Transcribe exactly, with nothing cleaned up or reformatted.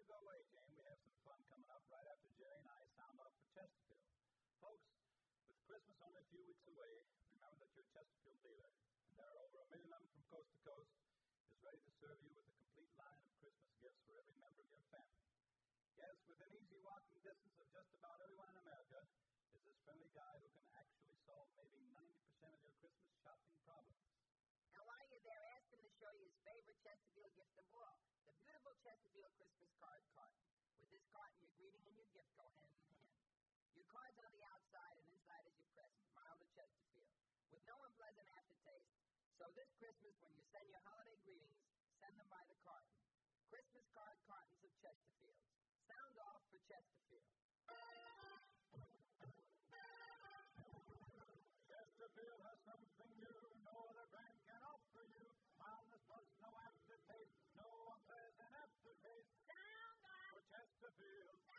go away, Jane. We have some fun coming up right after Jerry and I sound off for Chesterfield. Folks, with Christmas only a few weeks away, remember that your Chesterfield dealer, and there are over a million of them from coast to coast, is ready to serve you with a complete line of Christmas gifts for every member of your family. Yes, within easy walking distance of just about everyone in America is this friendly guy who can actually solve maybe ninety percent of your Christmas shopping problems. And while you're there, ask him to show you his favorite Chesterfield gift of all, the beautiful Chesterfield Christmas card carton. With this carton, your greeting and your gift go hand in hand. Your card's on the outside, and inside is your present, mild to Chesterfield, with no unpleasant aftertaste. So this Christmas, when you send your holiday greetings, send them by the carton. Christmas card cartons of Chesterfield. Sound off for Chesterfield. Chesterfield has something new no other brand can offer you. Mildness plus no aftertaste, no unpleasant aftertaste. Sound off For Chesterfield.